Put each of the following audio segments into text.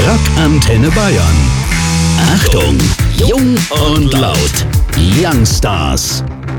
Rockantenne Bayern. Achtung, jung und laut. Youngstars.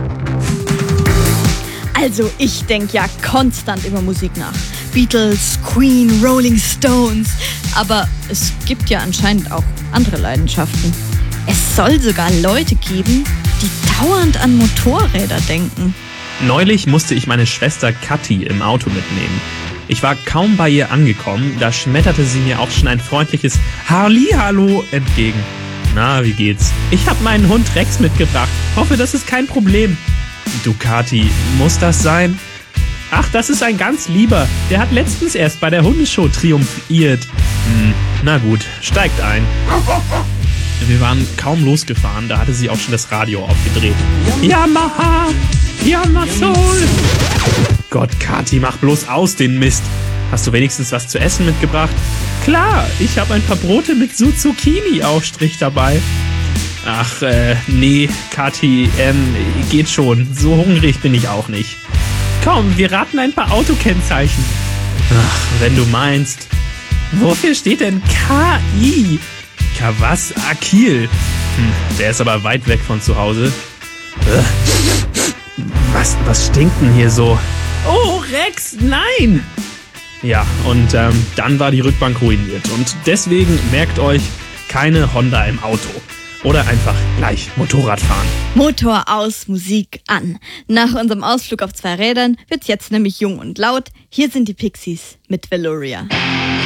Also ich denke ja konstant über Musik nach. Beatles, Queen, Rolling Stones. Aber es gibt ja anscheinend auch andere Leidenschaften. Es soll sogar Leute geben, die dauernd an Motorräder denken. Neulich musste ich meine Schwester Kathi im Auto mitnehmen. Ich war kaum bei ihr angekommen, da schmetterte sie mir auch schon ein freundliches Hallihallo entgegen. Na, wie geht's? Ich hab meinen Hund Rex mitgebracht. Hoffe, das ist kein Problem. Du Kathi, muss das sein? Ach, das ist ein ganz lieber. Der hat letztens erst bei der Hundeshow triumphiert. Na gut, steigt ein. Wir waren kaum losgefahren, da hatte sie auch schon das Radio aufgedreht. Yamaha! Yamasol! Gott, Kathi, mach bloß aus den Mist. Hast du wenigstens was zu essen mitgebracht? Klar, ich habe ein paar Brote mit Zucchini-Aufstrich dabei. Ach, nee, Kathi, geht schon. So hungrig bin ich auch nicht. Komm, wir raten ein paar Autokennzeichen. Ach, wenn du meinst. Wofür steht denn KI? Kawasaki. Der ist aber weit weg von zu Hause. Was stinkt denn hier so? Oh, Rex, nein! Ja, und dann war die Rückbank ruiniert. Und deswegen merkt euch, keine Honda im Auto. Oder einfach gleich Motorrad fahren. Motor aus, Musik an. Nach unserem Ausflug auf 2 Rädern wird's jetzt nämlich jung und laut. Hier sind die Pixies mit Veloria.